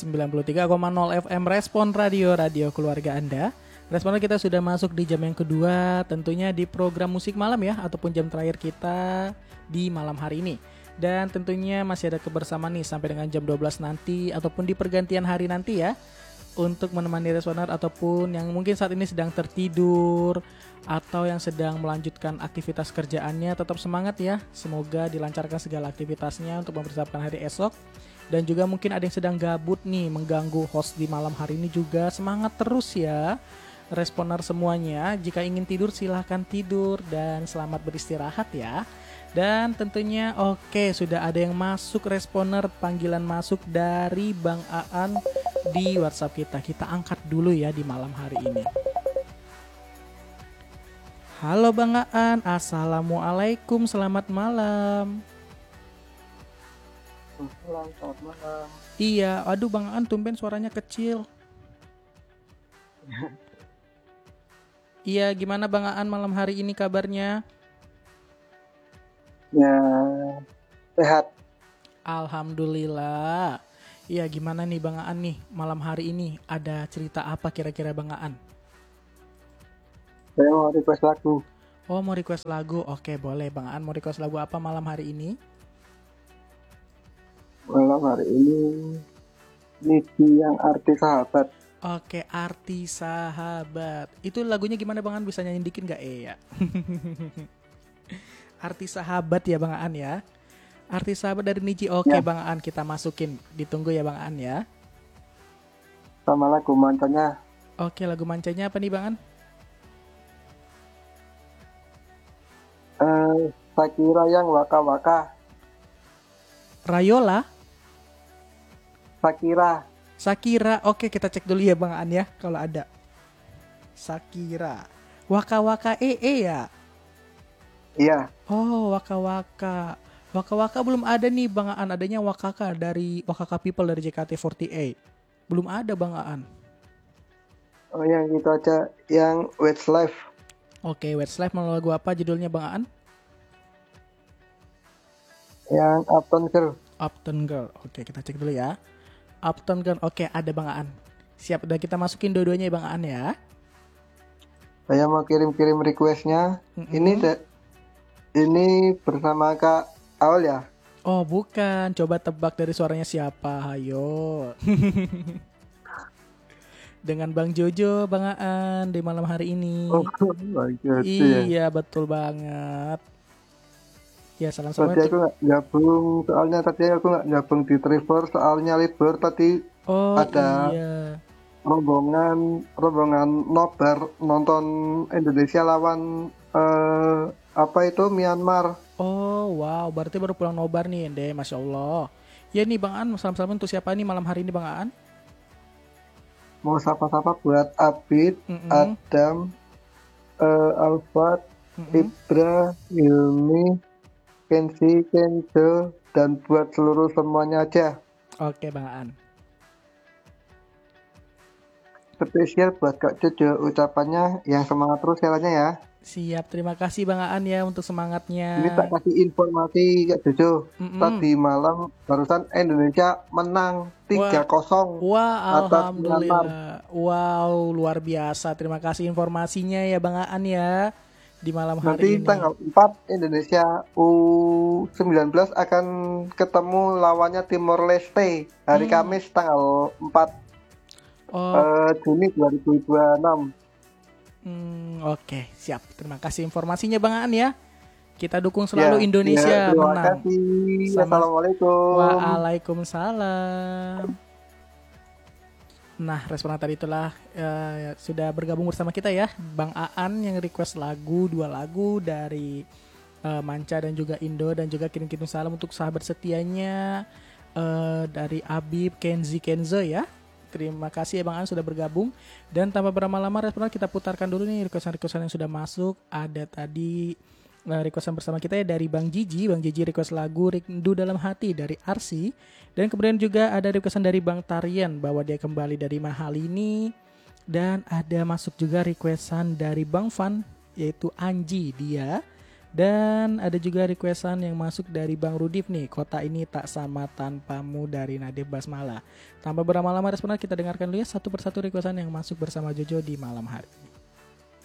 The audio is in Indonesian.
93,0 FM Respon Radio, radio keluarga Anda. Respon kita sudah masuk di jam yang kedua, tentunya di program musik malam ya, ataupun jam terakhir kita di malam hari ini. Dan tentunya masih ada kebersamaan nih sampai dengan jam 12 nanti, ataupun di pergantian hari nanti ya, untuk menemani Responer ataupun yang mungkin saat ini sedang tertidur atau yang sedang melanjutkan aktivitas kerjaannya. Tetap semangat ya, semoga dilancarkan segala aktivitasnya untuk mempersiapkan hari esok. Dan juga mungkin ada yang sedang gabut nih, mengganggu host di malam hari ini juga. Semangat terus ya Responer semuanya. Jika ingin tidur silahkan tidur dan selamat beristirahat ya. Dan tentunya sudah ada yang masuk Responer, panggilan masuk dari Bang Aan di WhatsApp kita. Kita angkat dulu ya di malam hari ini. Halo Bang Aan, assalamualaikum, selamat malam. Selamat malam. Iya, aduh Bang Aan tumben suaranya kecil. Iya, gimana Bang Aan malam hari ini kabarnya? Ya, sehat. Alhamdulillah. Iya, gimana nih Bang Aan nih malam hari ini? Ada cerita apa kira-kira Bang Aan? Saya mau request lagu. Oh, mau request lagu? Oke, boleh Bang Aan. Mau request lagu apa malam hari ini? Malam hari ini Nidi yang arti sahabat. Oke, arti sahabat. Itu lagunya gimana Bang Aan? Bisa nyanyi dikit gak ya? Arti sahabat ya Bang Aan ya. Arti sahabat dari Niji. Oke ya. Bang Aan, kita masukin. Ditunggu ya Bang Aan ya. Sama lagu mancanya. Oke, lagu mancanya apa nih Bang Aan? Shakira yang waka-waka. Rayola? Shakira. Oke, kita cek dulu ya Bang Aan ya kalau ada. Shakira. Waka-waka ya? Iya. Oh, waka-waka. Waka-waka belum ada nih Bang Aan. Adanya Wakaka dari Wakaka People dari JKT48. Belum ada Bang Aan. Oh, yang itu aja, yang Westlife. Oke, Westlife mau lagu apa judulnya Bang Aan? Yang Uptown Girl. Oke, kita cek dulu ya. Uptown Girl. Oke, ada Bang Aan. Siap, udah kita masukin dua-duanya ya Bang Aan ya. Saya mau kirim-kirim requestnya. Ini bersama Kak Aul ya? Oh, bukan. Coba tebak dari suaranya siapa. Hayo. Dengan Bang Jojo, Bang Aan di malam hari ini. Oh, bagus. Iya, betul banget. Ya, salam semua. Tadi aku nggak gabung, tadi aku nggak gabung di Trevor, soalnya libur tadi. Ada rombongan nobar nonton Indonesia lawan Myanmar. Oh, wow, berarti baru pulang nobar nih, Ende, Masya Allah. Ya nih Bang Aan, salam-salam untuk siapa nih malam hari ini Bang Aan? Mau sapa-sapa buat Abid, Adam, Alfat, Ibra, Hilmi, Kenzi, Kenzo, dan buat seluruh semuanya aja. Oke Bang Aan. Spesial buat Kak Jojo, ucapannya yang semangat terus jalannya ya. Siap, terima kasih Bang Aan ya untuk semangatnya. Ini tak kasih informasi Kak Jojo. Tadi malam barusan Indonesia menang 3-0. Wah, alhamdulillah. Wow, luar biasa. Terima kasih informasinya ya Bang Aan ya. Di malam hari ini. Nanti tanggal 4 Indonesia U19 akan ketemu lawannya Timor Leste hari Kamis tanggal 4 Juni 2026. Oke, siap. Terima kasih informasinya Bang Aan ya. Kita dukung selalu Indonesia terima menang. Kasih. Assalamualaikum. Waalaikumsalam. Nah, responan tadi itulah sudah bergabung bersama kita ya, Bang Aan yang request dua lagu dari Manca dan juga Indo, dan juga kirim-kirim salam untuk sahabat setianya dari Abib, Kenzo ya. Terima kasih ya Bang Aan sudah bergabung. Dan tanpa berlama-lama responan kita putarkan dulu nih requestan yang sudah masuk. Ada tadi requestan bersama kita ya dari Bang Jiji request lagu Rindu Dalam Hati dari Arsi. Dan kemudian juga ada requestan dari Bang Tarian bahwa dia kembali dari mahal ini. Dan ada masuk juga requestan dari Bang Fan, yaitu Anji dia Dan ada juga requestan yang masuk dari Bang Rudif nih, Kota Ini Tak Sama Tanpamu dari Nadif Basmala. Tanpa berlama-lama responan, kita dengarkan dulu ya satu persatu requestan yang masuk bersama Jojo di malam hari.